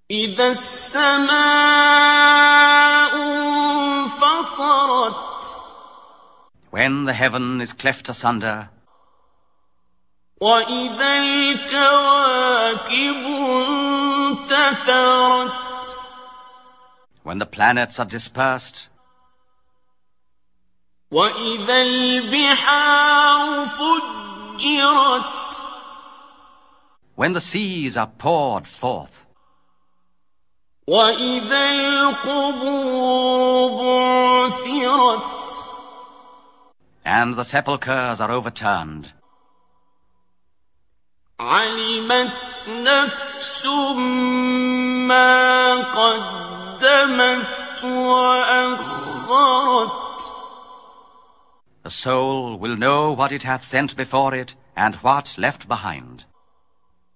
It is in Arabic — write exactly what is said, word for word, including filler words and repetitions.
إذا السماء انفطرت. When the heaven is cleft asunder. وإذا الكواكب انتثرت. When the planets are dispersed. وإذا البحار فجرت. When the seas are poured forth. وإذا القبور بعثرت. And the sepulchres are overturned. علمت نفس ما قدمت وأخرت. The soul will know what it hath sent before it, and what left behind.